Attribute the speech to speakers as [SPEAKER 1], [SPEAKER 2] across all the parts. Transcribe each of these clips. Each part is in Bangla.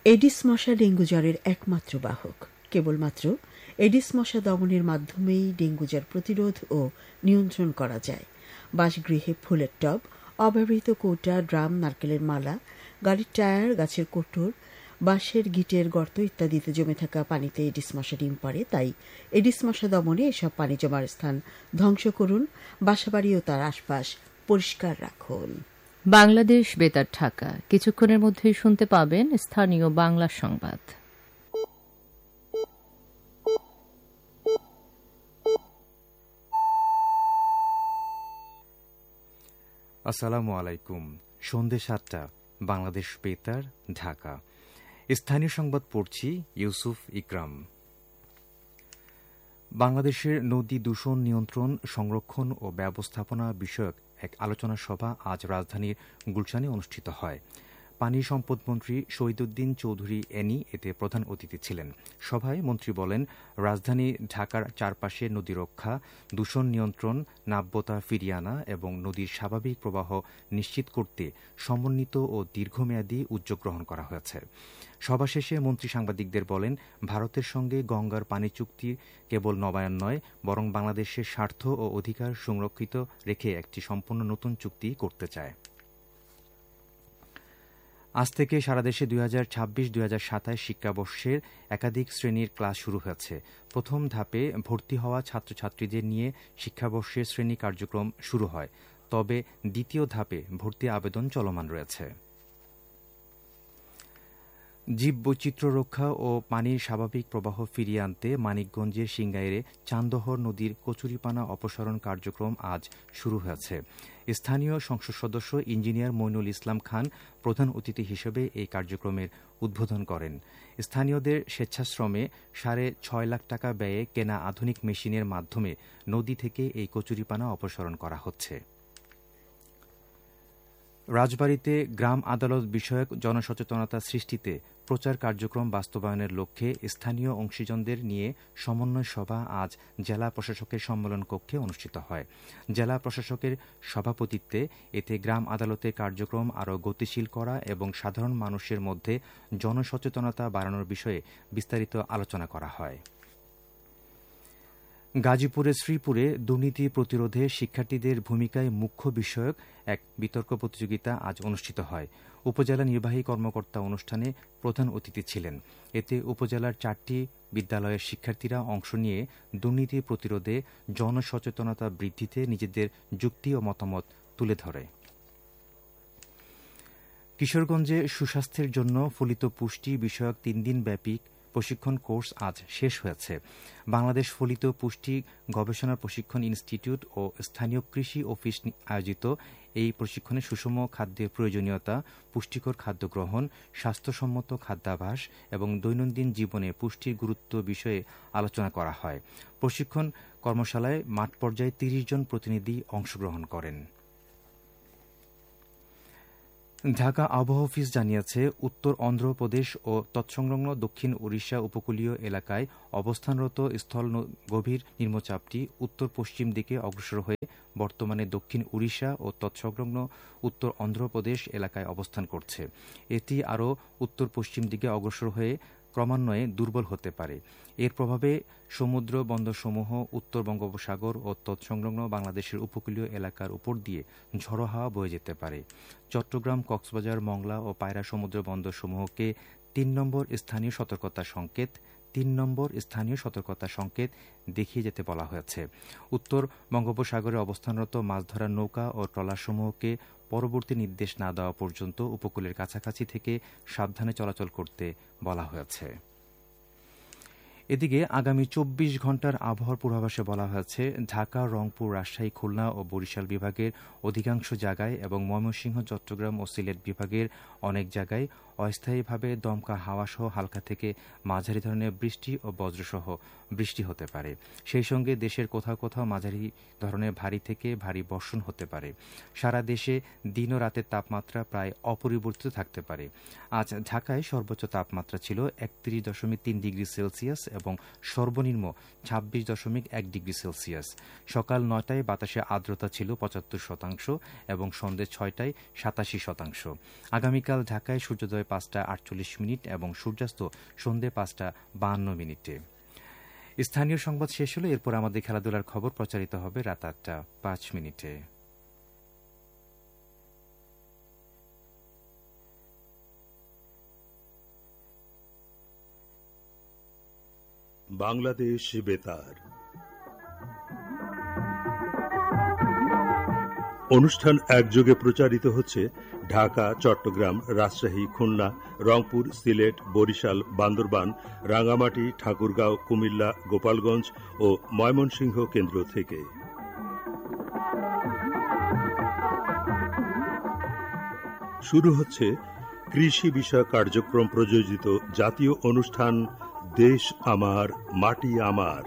[SPEAKER 1] এডিস মশা ডেঙ্গু জ্বরের একমাত্র বাহক। কেবলমাত্র এডিস মশা দমনের মাধ্যমেই ডেঙ্গু জ্বর প্রতিরোধ ও নিয়ন্ত্রণ করা যায়। বাসগৃহে ফুলের টব, অব্যবহৃত কৌটা, ড্রাম, নারকেলের মালা, গাড়ির টায়ার, গাছের কোটর, বাঁশের গিটের গর্ত ইত্যাদিতে জমে থাকা পানিতে এডিস মশা ডিম পাড়ে। তাই এডিস মশা দমনে এসব পানি জমার স্থান ধ্বংস করুন, বাসাবাড়ি ও তার আশপাশ পরিষ্কার রাখুন।
[SPEAKER 2] বাংলাদেশ বেতার ঢাকা। কিছুক্ষণের মধ্যেই শুনতে পাবেন স্থানীয় বাংলা সংবাদ।
[SPEAKER 3] আসসালামু আলাইকুম। সন্ধ্যে ৭টা, বাংলাদেশ বেতার ঢাকা। স্থানীয় সংবাদ পড়ছি ইউসুফ ইকরাম। বাংলাদেশের নদী দূষণ নিয়ন্ত্রণ, সংরক্ষণ ও ব্যবস্থাপনা বিষয়ক এক আলোচনা সভা আজ রাজধানীর গুলশানে অনুষ্ঠিত হয়। পানি সম্পদ মন্ত্রী শহীদুদ্দিন চৌধুরী এনি এতে প্রধান অতিথি ছিলেন। সভায় মন্ত্রী বলেন, রাজধানী ঢাকার চারপাশে নদী রক্ষা, দূষণ নিয়ন্ত্রণ, নাব্যতা ফিরিয়ে আনা এবং নদীর স্বাভাবিক প্রবাহ নিশ্চিত করতে সমন্বিত ও দীর্ঘমেয়াদী উদ্যোগ গ্রহণ করা হয়েছে। সভা শেষে মন্ত্রী সাংবাদিকদের বলেন, ভারতের সঙ্গে গঙ্গার পানি চুক্তি কেবল নবায়ন নয়, বরং বাংলাদেশের স্বার্থ ও অধিকার সংরক্ষিত রেখে একটি সম্পূর্ণ নতুন চুক্তি করতে চায়। আজ থেকে সারা দেশে 2026-2027 শিক্ষাবর্ষের একাধিক শ্রেণীর ক্লাস শুরু হয়েছে। প্রথম ধাপে ভর্তি হওয়া ছাত্রছাত্রীদের নিয়ে শিক্ষাবর্ষের শ্রেণী কার্যক্রম শুরু হয়। তবে দ্বিতীয় ধাপে ভর্তি আবেদন চলমান রয়েছে। জীববৈচিত্র্য রক্ষা ও পানির স্বাভাবিক প্রবাহ ফিরিয়ে আনতে মানিকগঞ্জের সিংগাইরে চান্দহর নদীর কচুরিপানা অপসারণ কার্যক্রম আজ শুরু হয়েছে। স্থানীয় সংসদ সদস্য ইঞ্জিনিয়ার মইনুল ইসলাম খান প্রধান অতিথি হিসেবে এই কার্যক্রমের উদ্বোধন করেন। স্থানীয়দের স্বেচ্ছাশ্রমে 6.5 লাখ টাকা ব্যয়ে কেনা আধুনিক মেশিনের মাধ্যমে নদী থেকে এই কচুরিপানা অপসারণ করা হচ্ছে। রাজবাড়ীতে গ্রাম আদালত বিষয়ক জনসচেতনতা সৃষ্টিতে প্রচার কার্যক্রম বাস্তবায়নের লক্ষ্যে স্থানীয় অংশীজনদের নিয়ে সমন্বয় সভা আজ জেলা প্রশাসকের সম্মেলন কক্ষে অনুষ্ঠিত হয়। জেলা প্রশাসকের সভাপতিত্বে এতে গ্রাম আদালতের কার্যক্রম আরও গতিশীল করা এবং সাধারণ মানুষের মধ্যে জনসচেতনতা বাড়ানোর বিষয়ে বিস্তারিত আলোচনা করা হয়। গাজীপুরের শ্রীপুরে দুর্নীতি প্রতিরোধে শিক্ষার্থীদের ভূমিকায় মুখ্য বিষয়ক এক বিতর্ক প্রতিযোগিতা আজ অনুষ্ঠিত হয়। উপজেলা নির্বাহী কর্মকর্তা অনুষ্ঠানে প্রধান অতিথি ছিলেন। এতে উপজেলার 4টি বিদ্যালয়ের শিক্ষার্থীরা অংশ নিয়ে দুর্নীতি প্রতিরোধে জনসচেতনতা বৃদ্ধিতে নিজেদের যুক্তি ও মতামত তুলে ধরে। কিশোরগঞ্জে সুস্বাস্থ্যের জন্য ফলিত পুষ্টি বিষয়ক 3 দিনব্যাপী প্রশিক্ষণ কোর্স আজ শেষ হয়েছে। বাংলাদেশ ফলিত পুষ্টি গবেষণা প্রশিক্ষণ ইনস্টিটিউট ও স্থানীয় কৃষি অফিস আয়োজিত এই প্রশিক্ষণে সুষম খাদ্যের প্রয়োজনীয়তা, পুষ্টিকর খাদ্য গ্রহণ, স্বাস্থ্যসম্মত খাদ্যাভ্যাস এবং দৈনন্দিন জীবনে পুষ্টির গুরুত্ব বিষয়ে আলোচনা করা হয়। প্রশিক্ষণ কর্মশালায় মাঠ পর্যায়ে 30 জন প্রতিনিধি অংশগ্রহণ করেন। ঢাকা আবহাওয়া অফিস জানিয়েছে, উত্তর অন্ধ্রপ্রদেশ ও তৎসংলগ্ন দক্ষিণ ওড়িশা উপকূলীয় এলাকায় অবস্থানরত স্থল গভীর নিম্নচাপটি উত্তর পশ্চিম দিকে অগ্রসর হয়ে বর্তমানে দক্ষিণ ওড়িশা ও তৎসংলগ্ন উত্তর অন্ধ্রপ্রদেশ এলাকায় অবস্থান করছে। এটি আরও উত্তর পশ্চিম দিকে অগ্রসর হয়ে ক্রমান্বয়ে দুর্বল হতে পারে। এর প্রভাবে সমুদ্র বন্দরসমূহ, উত্তর বঙ্গোপসাগর ও তৎসংলগ্ন বাংলাদেশের উপকূলীয় এলাকার উপর দিয়ে ঝড়ো হাওয়া বয়ে যেতে পারে। চট্টগ্রাম, কক্সবাজার, মংলা ও পায়রা সমুদ্র বন্দরসমূহকে 3 নম্বর স্থানীয় সতর্কতা সংকেত দেখিয়ে যেতে বলা হয়েছে। উত্তর বঙ্গোপসাগরে অবস্থানরত মাছ ধরার নৌকা ও ট্রলারসমূহকে পরবর্তী নির্দেশ না দেওয়া পর্যন্ত উপকূলের কাছাকাছি থেকে সাবধানে চলাচল করতে বলা হয়েছে। এদিকে আগামী 24 ঘণ্টার আবহাওয়ার পূর্বাভাসে বলা হয়েছে, ঢাকা, রংপুর, রাজশাহী, খুলনা ও বরিশাল বিভাগের অধিকাংশ জায়গায় এবং ময়মনসিংহ, চট্টগ্রাম ও সিলেট বিভাগের অনেক জায়গায় অস্থায়ীভাবে দমকা হাওয়াসহ হালকা থেকে মাঝারি ধরনের বৃষ্টি ও বজ্রসহ বৃষ্টি হতে পারে। সেই সঙ্গে দেশের কোথাও কোথাও মাঝারি ধরনের ভারী থেকে ভারী বর্ষণ হতে পারে। সারা দেশে দিন ও রাতের তাপমাত্রা প্রায় অপরিবর্তিত থাকতে পারে। আজ ঢাকায় সর্বোচ্চ তাপমাত্রা ছিল 31.3 ডিগ্রি সেলসিয়াস এবং সর্বনিম্ন 26.1 ডিগ্রি সেলসিয়াস। সকাল 9টায় বাতাসে আর্দ্রতা ছিল 75% এবং সন্ধ্যে 6টায় 87%। আগামীকাল ঢাকায় সূর্যোদয় 5টা 48 মিনিট এবং সূর্যাস্ত সন্ধ্যে 5টা 52 মিনিটে। স্থানীয় সংবাদ শেষ হলো, এরপর আমাদের খেলাধুলার খবর প্রচারিত হবে রাত 8টা 5 মিনিটে।
[SPEAKER 4] বাংলাদেশ বেতার অনুষ্ঠান একযোগে প্রচারিত হচ্ছে ঢাকা, চট্টগ্রাম, রাজশাহী, খুলনা, রংপুর, সিলেট, বরিশাল, বান্দরবান, রাঙ্গামাটি, ঠাকুরগাঁও, কুমিল্লা, গোপালগঞ্জ ও ময়মনসিংহ কেন্দ্র থেকে। শুরু হচ্ছে কৃষি বিষয়ক কার্যক্রম প্রযোজিত জাতীয় অনুষ্ঠান দেশ আমার মাটি আমার।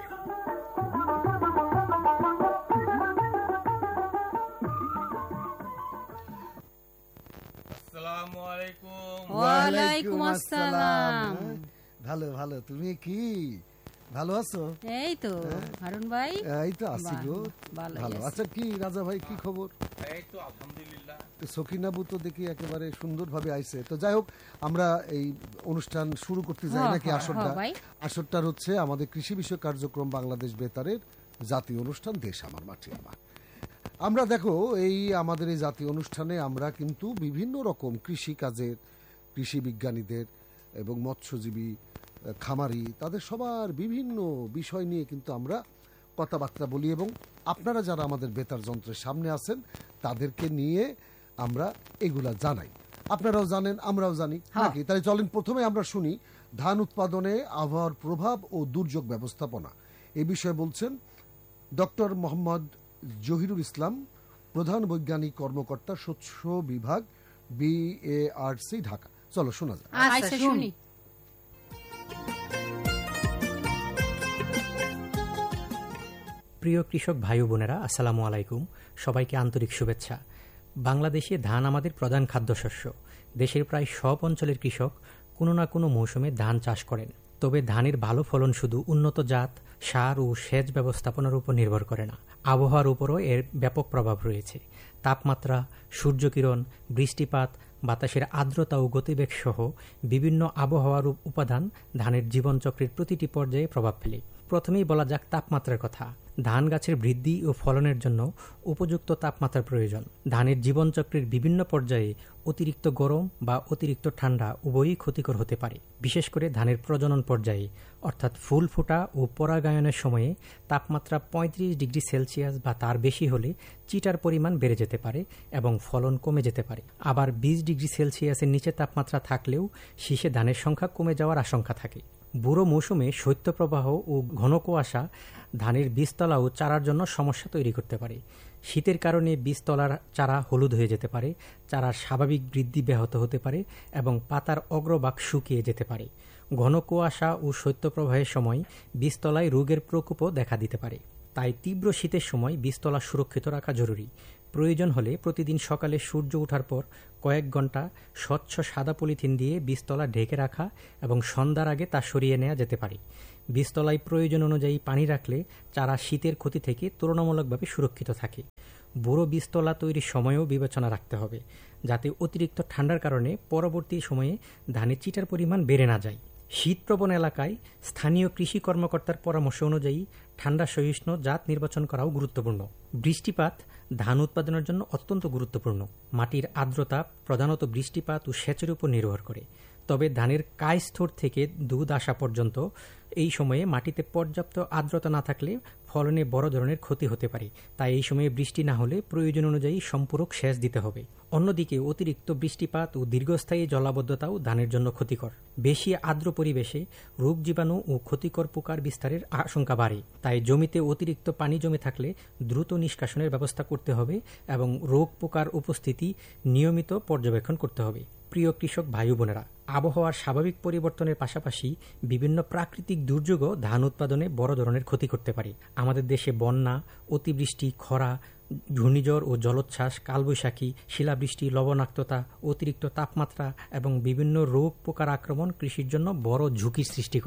[SPEAKER 5] ওয়ালাইকুম আসসালাম।
[SPEAKER 6] ভালো ভালো, তুমি কি ভালো আছো?
[SPEAKER 5] এই তো হারুন ভাই,
[SPEAKER 6] এই তো আছি গো ভালো। আচ্ছা কি রাজা ভাই, কি খবর?
[SPEAKER 7] এই তো আলহামদুলিল্লাহ।
[SPEAKER 6] সকিনাবু তো দেখি একেবারে সুন্দরভাবে আইছে। তো যাই হোক, আমরা এই অনুষ্ঠান শুরু করতে যাই নাকি? আসরটার হচ্ছে আমাদের কৃষি বিষয়ক কার্যক্রম বাংলাদেশ বেতারের জাতীয় অনুষ্ঠান দেশ আমার মাটি আমার। আমরা দেখো এই আমাদের এই জাতীয় অনুষ্ঠানে আমরা কিন্তু বিভিন্ন রকম কৃষি কাজের, কৃষি বিজ্ঞানীদের এবং মৎস্যজীবী, খামারি, তাদের সবার বিভিন্ন বিষয় নিয়ে কিন্তু আমরা কথাবার্তা বলি এবং আপনারা যারা আমাদের বেতার যন্ত্রের সামনে আছেন তাদেরকে নিয়ে আমরা এগুলা জানাই। আপনারাও জানেন, আমরাও জানি নাকি? তাই চলেন প্রথমে আমরা শুনি ধান উৎপাদনে আবহাওয়ার প্রভাব ও দুর্যোগ ব্যবস্থাপনা। এই বিষয়ে বলছেন ডক্টর মোহাম্মদ জহিরুল ইসলাম, প্রধান বৈজ্ঞানিক কর্মকর্তা, শস্য বিভাগ, BARC, ঢাকা। চলো শোনা যায়।
[SPEAKER 5] শুনি।
[SPEAKER 8] প্রিয় কৃষক ভাই বোনেরা, আসসালামু আলাইকুম। সবাইকে আন্তরিক শুভেচ্ছা। বাংলাদেশে ধান আমাদের প্রধান খাদ্যশস্য। দেশের প্রায় সব অঞ্চলের কৃষক কোনো না কোনো মৌসুমে ধান চাষ করেন। তবে ধানের ভালো ফলন শুধু উন্নত জাত, সার ও সেচ ব্যবস্থাপনার উপর নির্ভর করে না, আবহাওয়ার উপরও এর ব্যাপক প্রভাব রয়েছে। তাপমাত্রা, সূর্যকিরণ, বৃষ্টিপাত, বাতাসের আর্দ্রতা ও গতিবেগ সহ বিভিন্ন আবহাওয়ার উপাদান ধানের জীবনচক্রের প্রতিটি পর্যায়ে প্রভাব ফেলে। প্রথমেই বলা যাক তাপমাত্রার কথা। ধান গাছের বৃদ্ধি ও ফলনের জন্য উপযুক্ত তাপমাত্রার প্রয়োজন। ধানের জীবনচক্রের বিভিন্ন পর্যায়ে অতিরিক্ত গরম বা অতিরিক্ত ঠান্ডা উভয়ই ক্ষতিকর হতে পারে। বিশেষ করে ধানের প্রজনন পর্যায়ে অর্থাৎ ফুল ফোটা ও পরাগায়নের সময়ে তাপমাত্রা 35 ডিগ্রি সেলসিয়াস বা তার বেশি হলে চিটার পরিমাণ বেড়ে যেতে পারে এবং ফলন কমে যেতে পারে। আবার 20 ডিগ্রি সেলসিয়াসের নিচে তাপমাত্রা থাকলেও শীষে ধানের সংখ্যা কমে যাওয়ার আশঙ্কা থাকে। বুড়ো মৌসুমে শৈত্যপ্রবাহ ও ঘন কুয়াশা ধানের বীজতলা ও চারার জন্য সমস্যা তৈরি করতে পারে। শীতের কারণে বীজতলার চারা হলুদ হয়ে যেতে পারে, চারার স্বাভাবিক বৃদ্ধি ব্যাহত হতে পারে এবং পাতার অগ্রভাগ শুকিয়ে যেতে পারে। ঘন কুয়াশা ও শৈত্যপ্রবাহের সময় বীজতলায় রোগের প্রকোপও দেখা দিতে পারে। তাই তীব্র শীতের সময় বীজতলা সুরক্ষিত রাখা জরুরি। প্রয়োজন হলে প্রতিদিন সকালে সূর্য ওঠার পর কয়েক ঘন্টা স্বচ্ছ সাদা পলিথিন দিয়ে বীজতলা ঢেকে রাখা এবং সন্ধ্যার আগে তা সরিয়ে নেওয়া যেতে পারে। বীজতলায় প্রয়োজন অনুযায়ী পানি রাখলে চারা শীতের ক্ষতি থেকে তুলনামূলকভাবে সুরক্ষিত থাকে। বুড়ো বীজতলা তৈরির সময়ও বিবেচনা রাখতে হবে, যাতে অতিরিক্ত ঠান্ডার কারণে পরবর্তী সময়ে ধানের চিটার পরিমাণ বেড়ে না যায়। শীতপ্রবণ এলাকায় স্থানীয় কৃষি কর্মকর্তার পরামর্শ অনুযায়ী ঠান্ডা সহিষ্ণু জাত নির্বাচন করাও গুরুত্বপূর্ণ। বৃষ্টিপাত ধান উৎপাদনের জন্য অত্যন্ত গুরুত্বপূর্ণ। মাটির আর্দ্রতা প্রধানত বৃষ্টিপাত ও সেচের উপর নির্ভর করে। তবে ধানের কায় স্তর থেকে দুধ আসা পর্যন্ত এই সময়ে মাটিতে পর্যাপ্ত আর্দ্রতা না থাকলে ফলনে বড় ধরনের ক্ষতি হতে পারে। তাই এই সময়ে বৃষ্টি না হলে প্রয়োজন অনুযায়ী সম্পূরক সেচ দিতে হবে। অন্যদিকে অতিরিক্ত বৃষ্টিপাত ও দীর্ঘস্থায়ী জলাবদ্ধতাও ধানের জন্য ক্ষতিকর। বেশি আর্দ্র পরিবেশে রোগ জীবাণু ও ক্ষতিকর পোকার বিস্তারের আশঙ্কা বাড়ে। তাই জমিতে অতিরিক্ত পানি জমে থাকলে দ্রুত নিষ্কাশনের ব্যবস্থা করতে হবে এবং রোগ পোকার উপস্থিতি নিয়মিত পর্যবেক্ষণ করতে হবে। প্রিয় কৃষক ভাই বোনেরা, আবহাওয়ার স্বাভাবিক পরিবর্তনের পাশাপাশি বিভিন্ন প্রাকৃতিক দুর্যোগও ধান উৎপাদনে বড় ধরনের ক্ষতি করতে পারে। আমাদের দেশে বন্যা, অতিবৃষ্টি, খরা, ঘূর্ণিঝড় ও জলোচ্ছ্বাস, কালবৈশাখী, শিলাবৃষ্টি, লবণাক্ততা, অতিরিক্ত তাপমাত্রা এবং বিভিন্ন রোগ পোকার আক্রমণ কৃষির জন্য বড় ঝুঁকির সৃষ্টি করে।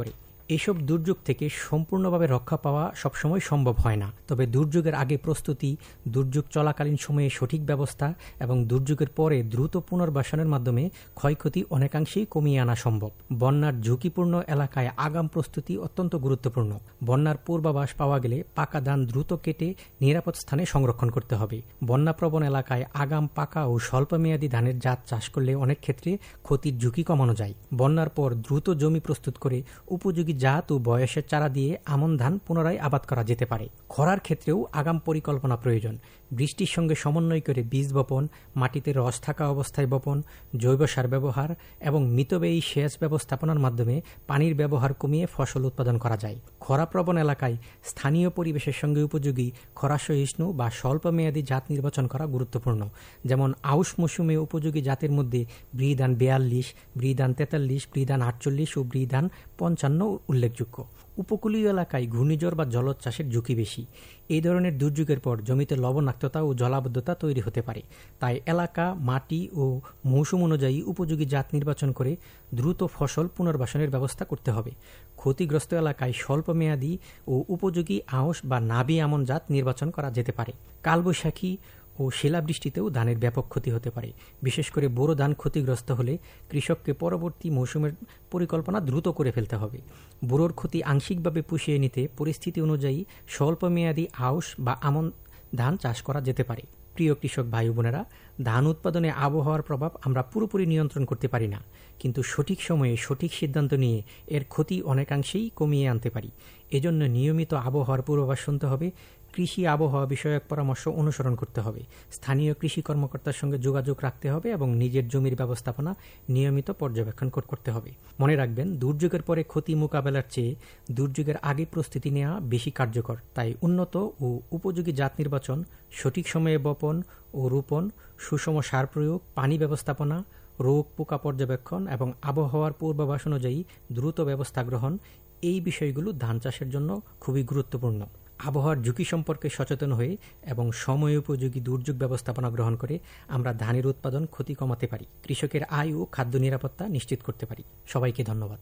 [SPEAKER 8] এসব দুর্যোগ থেকে সম্পূর্ণভাবে রক্ষা পাওয়া সবসময় সম্ভব হয় না, তবে দুর্যোগের আগে প্রস্তুতি, দুর্যোগ চলাকালীন সময়ে সঠিক ব্যবস্থা এবং দুর্যোগের পরে দ্রুত পুনর্বাসনের মাধ্যমে ক্ষয়ক্ষতি অনেকাংশেই কমিয়ে আনা সম্ভব। বন্যার ঝুঁকিপূর্ণ এলাকায় আগাম প্রস্তুতি অত্যন্ত গুরুত্বপূর্ণ। বন্যার পূর্বাভাস পাওয়া গেলে পাকা ধান দ্রুত কেটে নিরাপদ স্থানে সংরক্ষণ করতে হবে। বন্যাপ্রবণ এলাকায় আগাম পাকা ও স্বল্পমেয়াদী ধানের জাত চাষ করলে অনেক ক্ষেত্রে ক্ষতির ঝুঁকি কমানো যায়। বন্যার পর দ্রুত জমি প্রস্তুত করে উপযোগী জাত ও বয়সের চারা দিয়ে আমন ধান পুনরায় আবাদ করা যেতে পারে। খরার ক্ষেত্রেও আগাম পরিকল্পনা প্রয়োজন। বৃষ্টির সঙ্গে সমন্বয় করে বীজ বপন, মাটিতে রস থাকা অবস্থায় বপন, জৈব সার ব্যবহার এবং মিতব্যয়ী সেচ ব্যবস্থাপনার মাধ্যমে পানির ব্যবহার কমিয়ে ফসল উৎপাদন করা যায়। খরাপ্রবণ এলাকায় স্থানীয় পরিবেশের সঙ্গে উপযোগী খরাসহিষ্ণু বা স্বল্পমেয়াদী জাত নির্বাচন করা গুরুত্বপূর্ণ। যেমন আউশ মৌসুমে উপযোগী জাতের মধ্যে ব্রিধান 42, ব্রিধান 43, ব্রিধান 48 ও ব্রিধান 55 উল্লেখযোগ্য। উপকূলীয় এলাকায় ঘূর্ণিঝড় বা জলজ চাষের ঝুঁকি বেশি। এই ধরনের দুর্যোগের পর জমিতে লবণাক্ততা ও জলাবদ্ধতা তৈরি হতে পারে। তাই এলাকা, মাটি ও মৌসুম অনুযায়ী উপযোগী জাত নির্বাচন করে দ্রুত ফসল পুনর্বাসনের ব্যবস্থা করতে হবে। ক্ষতিগ্রস্ত এলাকায় স্বল্পমেয়াদী ও উপযোগী আউশ বা নাবি আমন জাত নির্বাচন করা যেতে পারে। কালবৈশাখী ও শিলাবৃষ্টিতেও ধানের ব্যাপক ক্ষতি হতে পারে। বিশেষ করে বোরো ধান ক্ষতিগ্রস্ত হলে কৃষককে পরবর্তী মৌসুমের পরিকল্পনা দ্রুত করে ফেলতে হবে। বোরোর ক্ষতি আংশিকভাবে পুষিয়ে নিতে পরিস্থিতি অনুযায়ী স্বল্পমেয়াদী আউশ বা আমন ধান চাষ করা যেতে পারে। প্রিয় কৃষক ভাই বোনেরা, ধান উৎপাদনে আবহাওয়ার প্রভাব আমরা পুরোপুরি নিয়ন্ত্রণ করতে পারি না, কিন্তু সঠিক সময়ে সঠিক সিদ্ধান্ত নিয়ে এর ক্ষতি অনেকাংশেই কমিয়ে আনতে পারি। এজন্য নিয়মিত আবহাওয়ার পূর্বাভাস শুনতে হবে, কৃষি আবহাওয়া বিষয়ক পরামর্শ অনুসরণ করতে হবে, স্থানীয় কৃষি কর্মকর্তার সঙ্গে যোগাযোগ রাখতে হবে এবং নিজের জমির ব্যবস্থাপনা নিয়মিত পর্যবেক্ষণ করতে হবে। মনে রাখবেন, দুর্যোগের পরে ক্ষতি মোকাবেলার চেয়ে দুর্যোগের আগে প্রস্তুতি নেওয়া বেশি কার্যকর। তাই উন্নত ও উপযোগী জাত নির্বাচন, সঠিক সময়ে বপন ও রোপণ, সুষম সার প্রয়োগ, পানি ব্যবস্থাপনা, রোগ পোকা পর্যবেক্ষণ এবং আবহাওয়ার পূর্বাভাস অনুযায়ী দ্রুত ব্যবস্থা গ্রহণ, এই বিষয়গুলো ধান চাষের জন্য খুবই গুরুত্বপূর্ণ। আবহাওয়ার ঝুঁকি সম্পর্কে সচেতন হয়ে এবং সময় উপযোগী দুর্যোগ ব্যবস্থাপনা গ্রহণ করে আমরা ধানের উৎপাদন ক্ষতি কমাতে পারি, কৃষকের আয় ও খাদ্য নিরাপত্তা নিশ্চিত করতে পারি। সবাইকে ধন্যবাদ।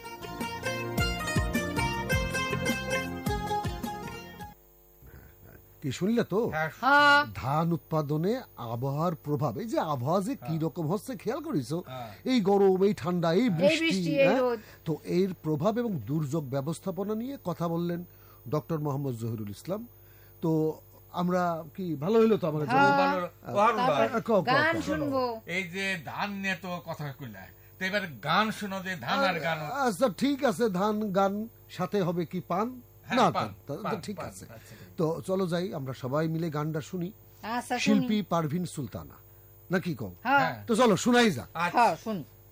[SPEAKER 6] কি শুনলে তো? ধান উৎপাদনে আবহাওয়ার প্রভাব, এই যে আবহাওয়া যে কি রকম হচ্ছে খেয়াল করিছো? এই গরম, এই ঠান্ডা, এই বৃষ্টি, তো এর প্রভাব এবং দুর্যোগ ব্যবস্থাপনা নিয়ে কথা বললেন ডক্টর মোহাম্মদ জহিরুল ইসলাম। তো আমরা কি ভালো হইলো তো আমাদের
[SPEAKER 7] গান শুনবো। এই যে ধান নিয়ে তো কথা কইলা, তো এবার গান শোনো, যে ধান আর গান।
[SPEAKER 6] আচ্ছা ঠিক আছে, ধান গান সাথে হবে কি পান? না ঠিক আছে, তো চলো যাই আমরা সবাই মিলে গানটা শুনি। শিল্পী পারভিন সুলতানা নাকি কও? তো চলো শোনাই যাক।
[SPEAKER 5] শুনি।